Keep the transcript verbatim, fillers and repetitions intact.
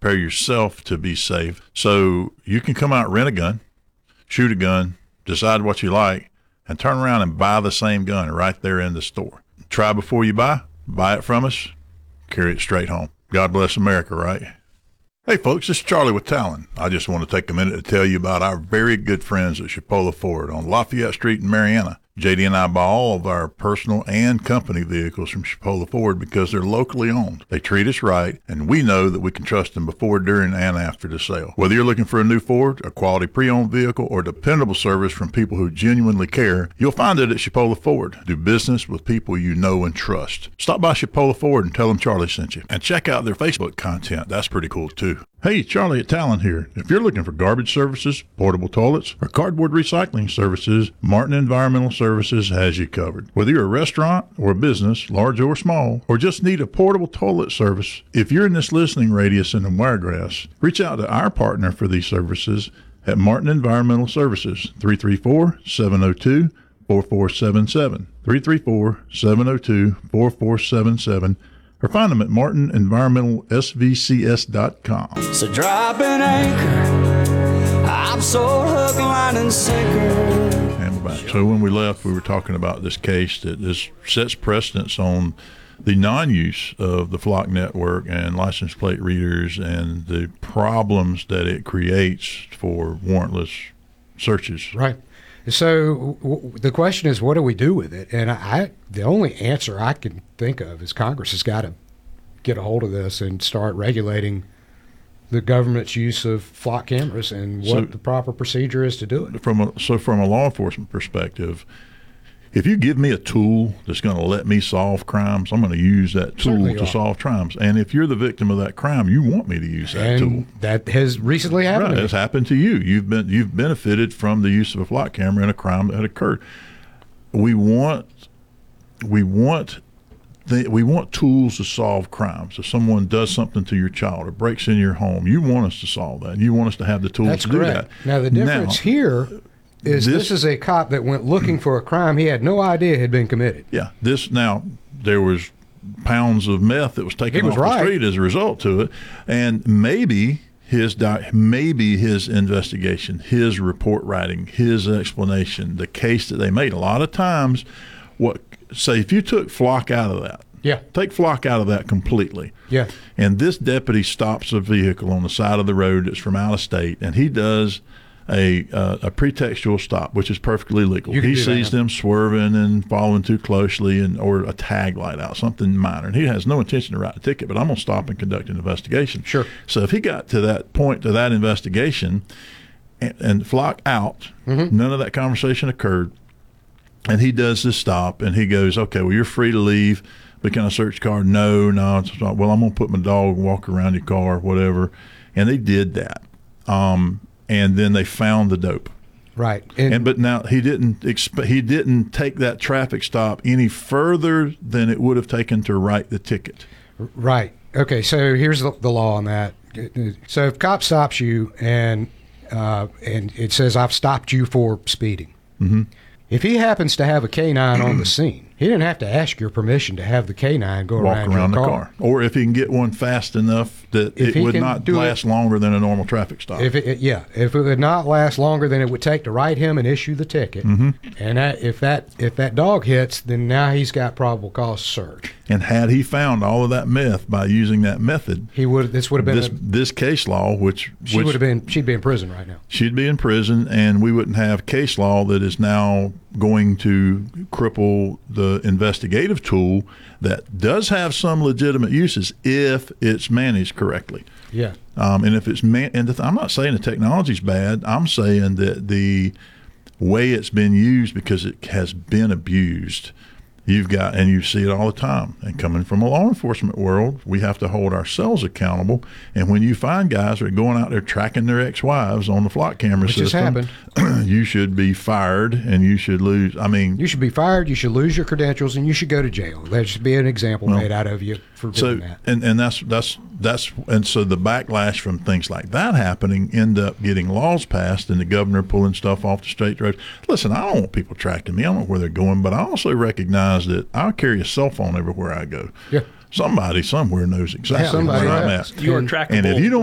prepare yourself to be safe. So you can come out, rent a gun, shoot a gun, decide what you like, and turn around and buy the same gun right there in the store. Try before you buy. Buy it from us. Carry it straight home. God bless America, right? Hey, folks, this is Charlie with Talon. I just want to take a minute to tell you about our very good friends at Chipola Ford on Lafayette Street in Marianna. J D and I buy all of our personal and company vehicles from Chipola Ford because they're locally owned. They treat us right, and we know that we can trust them before, during, and after the sale. Whether you're looking for a new Ford, a quality pre-owned vehicle, or dependable service from people who genuinely care, you'll find it at Chipola Ford. Do business with people you know and trust. Stop by Chipola Ford and tell them Charlie sent you. And check out their Facebook content. That's pretty cool, too. Hey, Charlie at Talon here. If you're looking for garbage services, portable toilets, or cardboard recycling services, Martin Environmental Services has you covered. Whether you're a restaurant or a business, large or small, or just need a portable toilet service, if you're in this listening radius in the Wiregrass, reach out to our partner for these services at Martin Environmental Services, three three four, seven oh two, four four seven seven, three three four, seven oh two, four four seven seven, or find them at martin environmental s v c s dot com. So drop an anchor, I'm so hook, line, and sinker. And we're back. So when we left, we were talking about this case that this sets precedence on the non-use of the Flock network and license plate readers and the problems that it creates for warrantless searches. Right. So w- the question is, what do we do with it? And I, the only answer I can think of is Congress has got to get a hold of this and start regulating the government's use of flock cameras and what so, the proper procedure is to do it. From a, so from a law enforcement perspective, if you give me a tool that's going to let me solve crimes, I'm going to use that tool Certainly to are. solve crimes. And if you're the victim of that crime, you want me to use that and tool. That has recently happened. Right, to me. it's happened to you. You've been you've benefited from the use of a flock camera in a crime that occurred. We want we want the, we want tools to solve crimes. If someone does something to your child or breaks in your home, you want us to solve that. You want us to have the tools That's to correct. do that. Now the difference Now, here is this, this is a cop that went looking for a crime he had no idea had been committed. Yeah, this now there was pounds of meth that was taken He was off right. the street as a result to it, and maybe his di- maybe his investigation, his report writing, his explanation, the case that they made. A lot of times, what say if you took Flock out of that, Yeah. take Flock out of that completely, Yeah. and this deputy stops a vehicle on the side of the road that's from out of state, and he does a uh, a pretextual stop, which is perfectly legal. You can He do that, sees yeah. them swerving and following too closely, and or a tag light out, something minor, and he has no intention to write a ticket, but I'm going to stop and conduct an investigation. Sure. So if he got to that point, to that investigation, and, and Flock out, Mm-hmm. none of that conversation occurred, and he does this stop, and he goes, okay, well, you're free to leave, but can I search your car? No, no. It's not. Well, I'm going to put my dog and walk around your car, whatever. And they did that. Um, and then they found the dope. Right. And, And but now he didn't exp- he didn't take that traffic stop any further than it would have taken to write the ticket. right. Okay. So here's the, the law on that. So if a cop stops you and uh, and it says I've stopped you for speeding, Mm-hmm. if he happens to have a canine on the scene, he didn't have to ask your permission to have the canine go Walk around, around the your car. Or if he can get one fast enough that If it he would can not do last it- longer than a normal traffic stop. If it, yeah, if it would not last longer than it would take to write him and issue the ticket, Mm-hmm. and that, if that if that dog hits, then now he's got probable cause to search. And had he found all of that meth by using that method, He would. This would have been. this a, this case law, which she which would have been. She'd be in prison right now. she'd be in prison, and we wouldn't have case law that is now going to cripple the investigative tool that does have some legitimate uses if it's managed correctly. Yeah. Um, and if it's man, and the th- I'm not saying the technology's bad. I'm saying that the way it's been used, because it has been abused. You've got, and you see it all the time. And coming from a law enforcement world, we have to hold ourselves accountable. And when you find guys that are going out there tracking their ex-wives on the Flock camera Which has system, happened. you should be fired, and you should lose. I mean, You should be fired. You should lose your credentials, and you should go to jail. There should be an example Well, made out of you for so doing that. and and that's that's that's and so the backlash from things like that happening end up getting laws passed and the governor pulling stuff off the state road. Listen, I don't want people tracking me. I don't know where they're going, but I also recognize that I carry a cell phone everywhere I go. Yeah. Somebody somewhere knows exactly Somebody where I'm does. at. You are And- trackable. And if you don't